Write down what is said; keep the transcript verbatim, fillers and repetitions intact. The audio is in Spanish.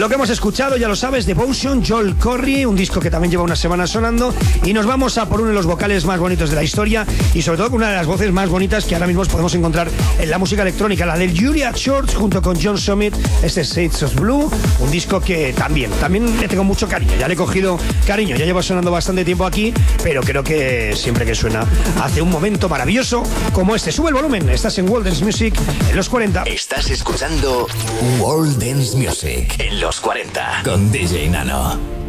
lo que hemos escuchado, ya lo sabes, Devotion, Joel Corry, un disco que también lleva una semana sonando, y nos vamos a por uno de los vocales más bonitos de la historia y sobre todo con una de las voces más bonitas que ahora mismo podemos encontrar en la música electrónica, la de Julia Short junto con John Summit. Este es Shades of Blue, un disco que también, también le tengo mucho cariño, ya le he cogido cariño, ya llevo sonando bastante tiempo aquí, pero creo que siempre que suena hace un momento maravilloso como este. Sube el volumen, estás en World Dance Music en los cuarenta. Estás escuchando World Dance Music en los cuarenta con D J Nano.